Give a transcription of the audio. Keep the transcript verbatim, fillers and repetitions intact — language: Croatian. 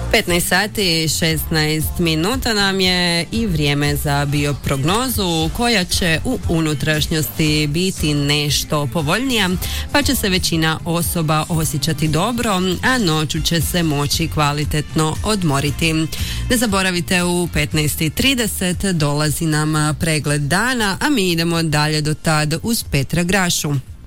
petnaest sati i šesnaest minuta nam je i vrijeme za bioprognozu koja će u unutrašnjosti biti nešto povoljnija, pa će se većina osoba osjećati dobro, a noću će se moći kvalitetno odmoriti. Ne zaboravite, u petnaest i trideset dolazi nam pregled dana, a mi idemo dalje do tad uz Petra Grašu.